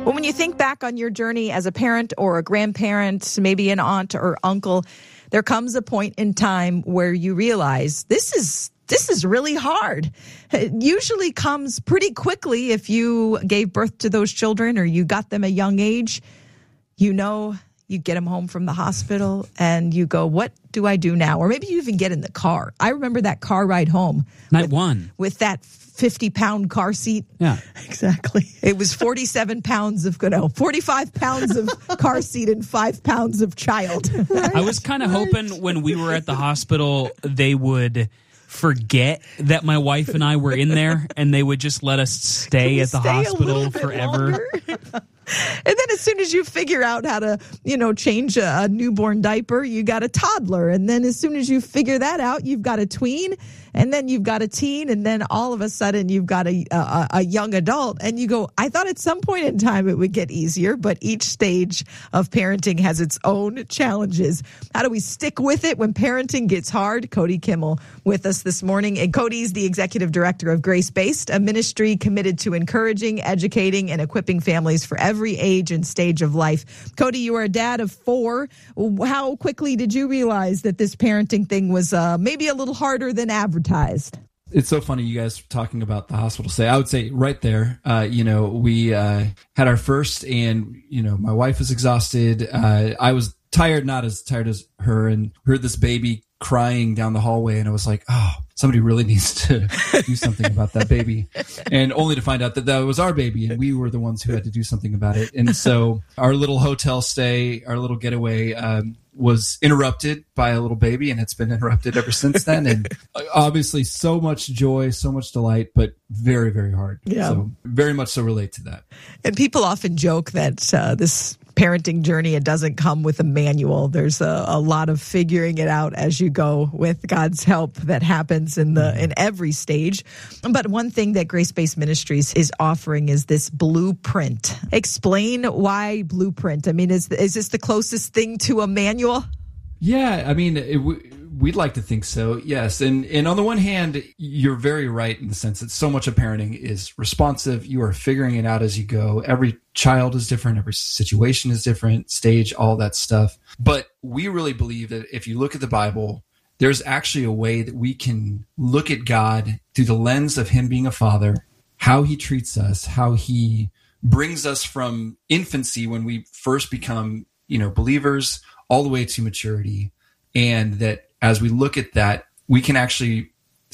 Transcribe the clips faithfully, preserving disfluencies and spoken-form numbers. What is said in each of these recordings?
Well, when you think back on your journey as a parent or a grandparent, maybe an aunt or uncle, there comes a point in time where you realize this is this is really hard. It usually comes pretty quickly if you gave birth to those children or you got them a young age. You know, you get them home from the hospital and you go, what do I do now? Or maybe you even get in the car. I remember that car ride home. Night with, one. With that fifty-pound car seat. Yeah. Exactly. It was forty-seven pounds of, no, forty-five pounds of car seat and five pounds of child. I was kind of hoping when we were at the hospital, they would forget that my wife and I were in there and they would just let us stay at the stay hospital forever. And then as soon as you figure out how to, you know, change a, a newborn diaper, you got a toddler. And then as soon as you figure that out, you've got a tween. And then you've got a teen. And then all of a sudden you've got a, a, a young adult. And you go, I thought at some point in time it would get easier. But each stage of parenting has its own challenges. How do we stick with it when parenting gets hard? Cody Kimmel with us this morning. And Cody's the executive director of Grace Based, a ministry committed to encouraging, educating, and equipping families for every age and stage of life. Cody, you are a dad of four. How quickly did you realize that this parenting thing was uh, maybe a little harder than advertised? It's so funny you guys talking about the hospital stay. I would say right there, uh, you know, we uh, had our first and, you know, my wife was exhausted. Uh, I was tired, not as tired as her, and heard this baby crying down the hallway. And I was like, oh, somebody really needs to do something about that baby. And only to find out that that was our baby and we were the ones who had to do something about it. And so our little hotel stay, our little getaway, um, was interrupted by a little baby, and it's been interrupted ever since then. And obviously so much joy, so much delight, but very, very hard. Yeah. So very much so relate to that. And people often joke that uh, this parenting journey, it doesn't come with a manual. There's a, a lot of figuring it out as you go with God's help that happens in the in every stage. But one thing that Grace Based Ministries is offering is this blueprint. Explain why blueprint. I mean, is is this the closest thing to a manual? Yeah, I mean, it, we'd like to think so, yes. And and on the one hand, you're very right in the sense that so much of parenting is responsive. You are figuring it out as you go. Every child is different. Every situation is different, stage, all that stuff. But we really believe that if you look at the Bible, there's actually a way that we can look at God through the lens of him being a father, how he treats us, how he brings us from infancy when we first become, you know, believers, all the way to maturity. And that as we look at that, we can actually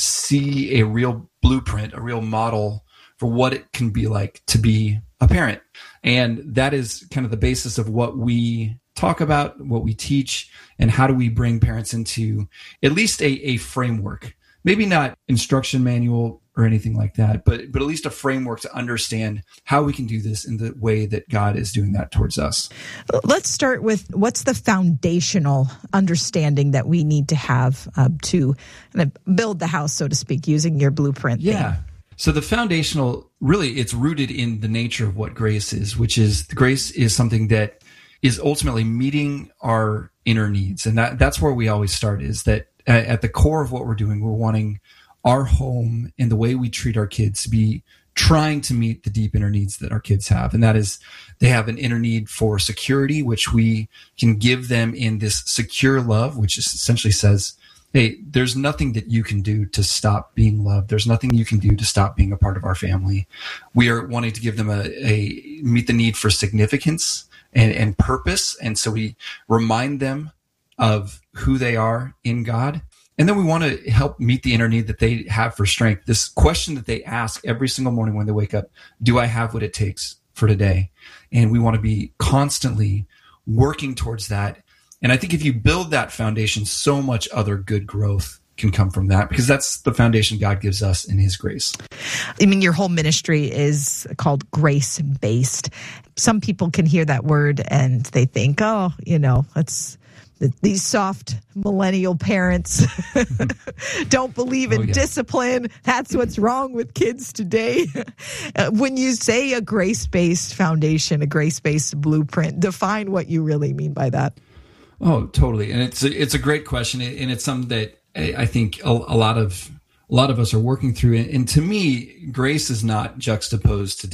see a real blueprint, a real model for what it can be like to be a parent. And that is kind of the basis of what we talk about, what we teach, and how do we bring parents into at least a, a framework, maybe not instruction manual or anything like that, but but at least a framework to understand how we can do this in the way that God is doing that towards us. Let's start with what's the foundational understanding that we need to have uh, to kind of build the house, so to speak, using your blueprint. Yeah. Thing. So the foundational, really, it's rooted in the nature of what grace is, which is grace is something that is ultimately meeting our inner needs. And that that's where we always start, is that at the core of what we're doing, we're wanting our home and the way we treat our kids to be trying to meet the deep inner needs that our kids have. And that is, they have an inner need for security, which we can give them in this secure love, which is essentially says, hey, there's nothing that you can do to stop being loved. There's nothing you can do to stop being a part of our family. We are wanting to give them a, a meet the need for significance and, and purpose. And so we remind them of who they are in God. And then we want to help meet the inner need that they have for strength. This question that they ask every single morning when they wake up, do I have what it takes for today? And we want to be constantly working towards that. And I think if you build that foundation, so much other good growth can come from that, because that's the foundation God gives us in his grace. I mean, your whole ministry is called Grace Based. Some people can hear that word and they think, oh, you know, it's these soft millennial parents don't believe in oh, yeah. discipline. That's what's wrong with kids today. Uh, when you say a grace-based foundation, a grace-based blueprint, define what you really mean by that. Oh, totally. And it's a, it's a great question. And it's something that I think a, a lot of a lot of us are working through. And to me, grace is not juxtaposed to